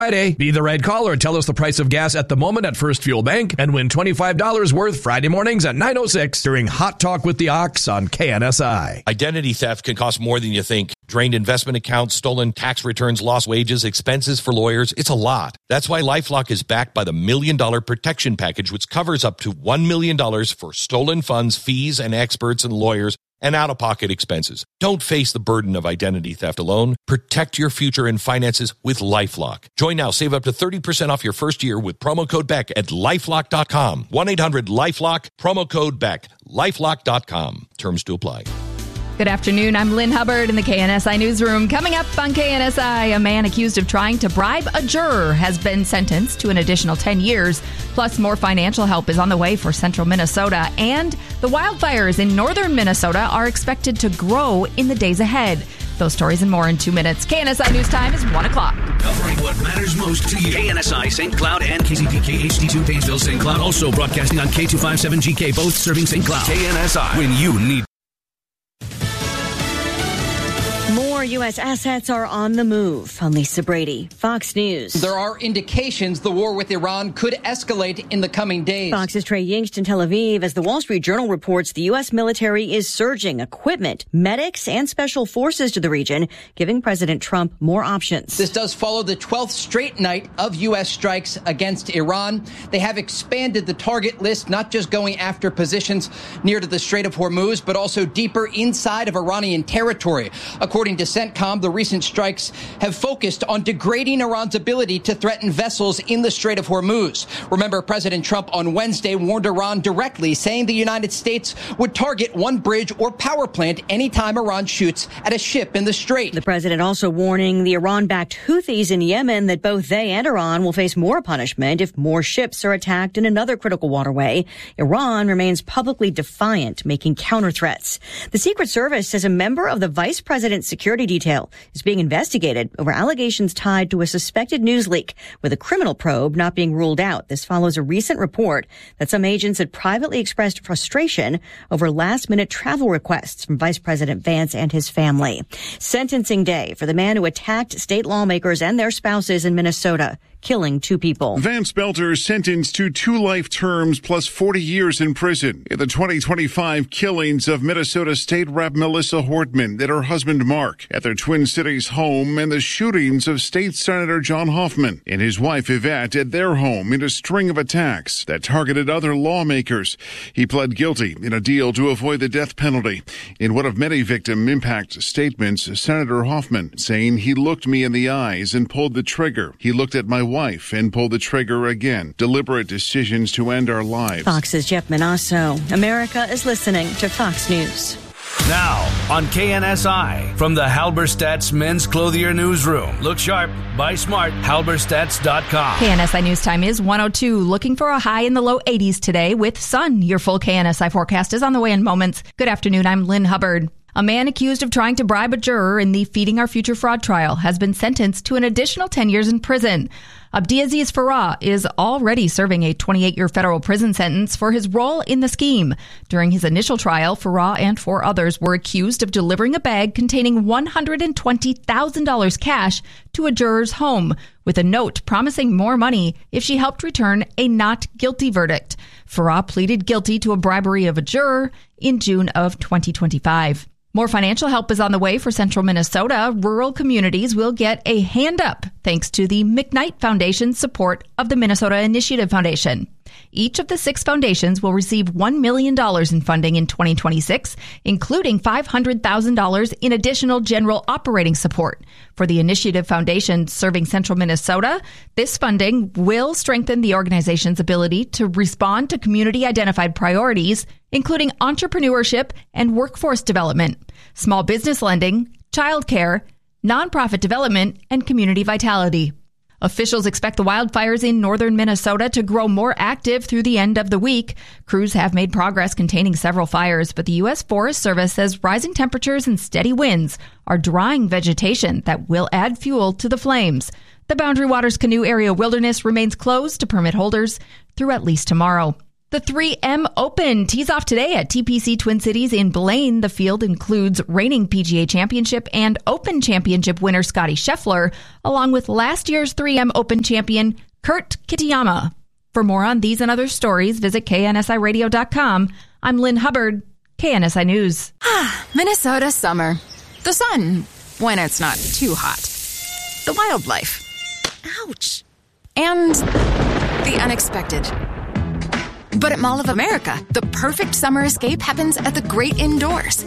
Friday. Be the right caller. Tell us the price of gas at the moment at First Fuel Bank and win $25 worth Friday mornings at 9:06 during Hot Talk with the Ox on KNSI. Identity theft can cost more than you think. Drained investment accounts, stolen tax returns, lost wages, expenses for lawyers. It's a lot. That's why LifeLock is backed by the $1 Million Protection Package, which covers up to $1 million for stolen funds, fees, and experts and lawyers, and out-of-pocket expenses. Don't face the burden of identity theft alone. Protect your future and finances with LifeLock. Join now. Save up to 30% off your first year with promo code BECK at LifeLock.com. 1-800-LifeLock, promo code BECK. LifeLock.com. Terms to apply. Good afternoon. I'm Lynn Hubbard in the KNSI Newsroom. Coming up on KNSI, a man accused of trying to bribe a juror has been sentenced to an additional 10 years. Plus, more financial help is on the way for central Minnesota. And the wildfires in northern Minnesota are expected to grow in the days ahead. Those stories and more in 2 minutes. KNSI News Time is 1 o'clock. Covering what matters most to you. KNSI St. Cloud and KCPK HD2 Painesville St. Cloud. Also broadcasting on K257GK, both serving St. Cloud. KNSI, when you need. More U.S. assets are on the move. I'm Lisa Brady, Fox News. There are indications the war with Iran could escalate in the coming days. Fox's Trey Yingst in Tel Aviv. As the Wall Street Journal reports, the U.S. military is surging equipment, medics, and special forces to the region, giving President Trump more options. This does follow the 12th straight night of U.S. strikes against Iran. They have expanded the target list, not just going after positions near to the Strait of Hormuz, but also deeper inside of Iranian territory. According to CENTCOM, the recent strikes have focused on degrading Iran's ability to threaten vessels in the Strait of Hormuz. Remember, President Trump on Wednesday warned Iran directly, saying the United States would target one bridge or power plant anytime Iran shoots at a ship in the Strait. The president also warning the Iran-backed Houthis in Yemen that both they and Iran will face more punishment if more ships are attacked in another critical waterway. Iran remains publicly defiant, making counter threats. The Secret Service says a member of the vice president's security detail is being investigated over allegations tied to a suspected news leak, with a criminal probe not being ruled out. This follows a recent report that some agents had privately expressed frustration over last-minute travel requests from Vice President Vance and his family. Sentencing day for the man who attacked state lawmakers and their spouses in Minnesota, killing 2 people. Vance Belter sentenced to 2 life terms plus 40 years in prison in the 2025 killings of Minnesota State Rep Melissa Hortman and her husband Mark at their Twin Cities home, and the shootings of State Senator John Hoffman and his wife Yvette at their home in a string of attacks that targeted other lawmakers. He pled guilty in a deal to avoid the death penalty. In one of many victim impact statements, Senator Hoffman saying, "He looked me in the eyes and pulled the trigger. He looked at my wife and pulled the trigger again. Deliberate decisions to end our lives." Fox's Jeff Manasso. America is listening to Fox News. Now on KNSI from the Halberstadt's Men's Clothier Newsroom. Look sharp, buy smart, halberstadts.com. KNSI News Time is 1:02. Looking for a high in the low 80s today with sun. Your full KNSI forecast is on the way in moments. Good afternoon. I'm Lynn Hubbard. A man accused of trying to bribe a juror in the Feeding Our Future fraud trial has been sentenced to an additional 10 years in prison. Abdiaziz Farah is already serving a 28-year federal prison sentence for his role in the scheme. During his initial trial, Farah and 4 others were accused of delivering a bag containing $120,000 cash to a juror's home with a note promising more money if she helped return a not guilty verdict. Farah pleaded guilty to a bribery of a juror in June of 2025. More financial help is on the way for central Minnesota. Rural communities will get a hand up thanks to the McKnight Foundation's support of the Minnesota Initiative Foundation. Each of the 6 foundations will receive $1 million in funding in 2026, including $500,000 in additional general operating support. For the Initiative Foundation serving central Minnesota, this funding will strengthen the organization's ability to respond to community-identified priorities, including entrepreneurship and workforce development, small business lending, childcare, nonprofit development, and community vitality. Officials expect the wildfires in northern Minnesota to grow more active through the end of the week. Crews have made progress containing several fires, but the U.S. Forest Service says rising temperatures and steady winds are drying vegetation that will add fuel to the flames. The Boundary Waters Canoe Area Wilderness remains closed to permit holders through at least tomorrow. The 3M Open tees off today at TPC Twin Cities in Blaine. The field includes reigning PGA Championship and Open Championship winner Scottie Scheffler, along with last year's 3M Open champion Kurt Kitayama. For more on these and other stories, visit KNSIRadio.com. I'm Lynn Hubbard, KNSI News. Minnesota summer. The sun, when it's not too hot. The wildlife. Ouch. And the unexpected. But at Mall of America, the perfect summer escape happens at the great indoors.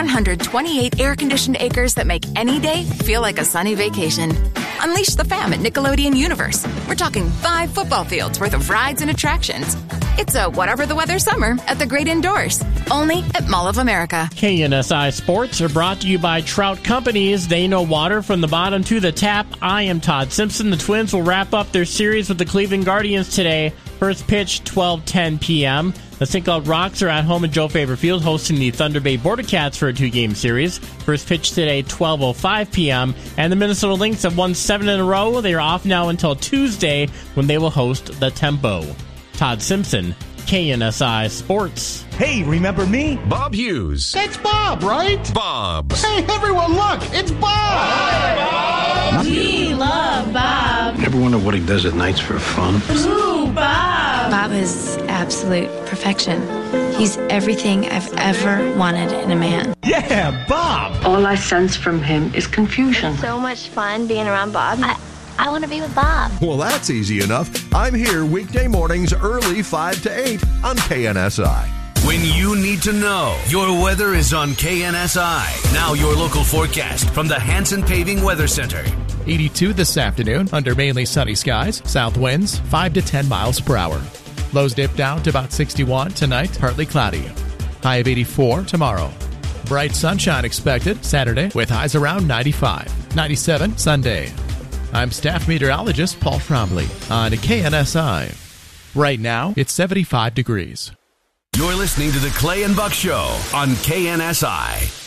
128 air-conditioned acres that make any day feel like a sunny vacation. Unleash the fam at Nickelodeon Universe. We're talking 5 football fields worth of rides and attractions. It's a whatever the weather summer at the great indoors. Only at Mall of America. KNSI Sports are brought to you by Trout Companies. They know water from the bottom to the tap. I am Todd Simpson. The Twins will wrap up their series with the Cleveland Guardians today. First pitch, 12:10 p.m. The St. Cloud Rocks are at home at Joe Faber Field hosting the Thunder Bay Border Cats for a 2-game series. First pitch today, 12:05 p.m. And the Minnesota Lynx have won 7 in a row. They are off now until Tuesday when they will host the Tempo. Todd Simpson, KNSI Sports. Hey, remember me? Bob Hughes. It's Bob, right? Bob. Hey, everyone, look, it's Bob! Hi, Bob! We love Bob. Ever wonder what he does at nights for fun? Ooh, Bob! Bob is absolute perfection. He's everything I've ever wanted in a man. Yeah, Bob! All I sense from him is confusion. It's so much fun being around Bob. I want to be with Bob. Well, that's easy enough. I'm here weekday mornings early 5 to 8 on KNSI. When you need to know, your weather is on KNSI. Now your local forecast from the Hanson Paving Weather Center. 82 this afternoon under mainly sunny skies. South winds 5 to 10 miles per hour. Lows dip down to about 61 tonight, partly cloudy. High of 84 tomorrow. Bright sunshine expected Saturday with highs around 95. 97 Sunday. I'm staff meteorologist Paul Trombley on KNSI. Right now, it's 75 degrees. You're listening to the Clay and Buck Show on KNSI.